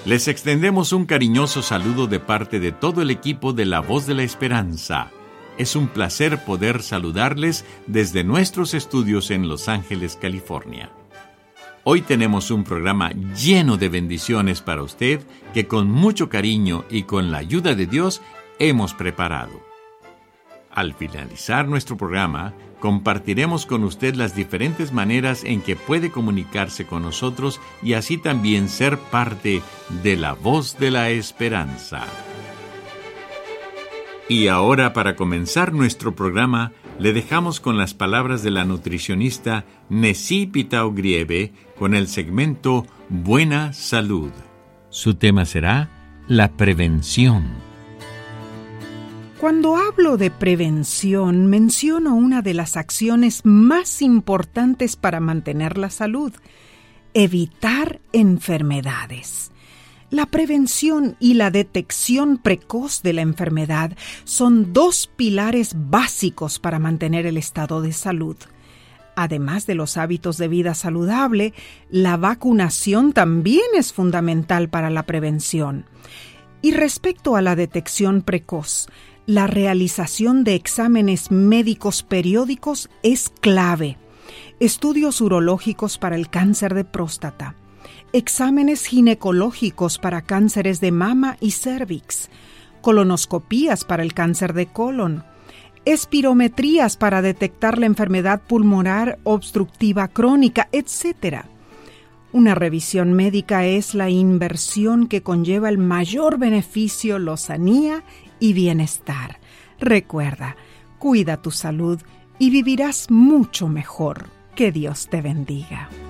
Les extendemos un cariñoso saludo de parte de todo el equipo de La Voz de la Esperanza. Es un placer poder saludarles desde nuestros estudios en Los Ángeles, California. Hoy tenemos un programa lleno de bendiciones para usted que con mucho cariño y con la ayuda de Dios hemos preparado. Al finalizar nuestro programa, compartiremos con usted las diferentes maneras en que puede comunicarse con nosotros y así también ser parte de La Voz de la Esperanza. Y ahora, para comenzar nuestro programa, le dejamos con las palabras de la nutricionista Nessie Pitao-Grieve con el segmento Buena Salud. Su tema será la prevención. Cuando hablo de prevención, menciono una de las acciones más importantes para mantener la salud: evitar enfermedades. La prevención y la detección precoz de la enfermedad son dos pilares básicos para mantener el estado de salud. Además de los hábitos de vida saludable, la vacunación también es fundamental para la prevención. Y respecto a la detección precoz, la realización de exámenes médicos periódicos es clave. Estudios urológicos para el cáncer de próstata, exámenes ginecológicos para cánceres de mama y cérvix, colonoscopías para el cáncer de colon, espirometrías para detectar la enfermedad pulmonar obstructiva crónica, etc. Una revisión médica es la inversión que conlleva el mayor beneficio, lozanía y bienestar. Recuerda, cuida tu salud y vivirás mucho mejor. Que Dios te bendiga.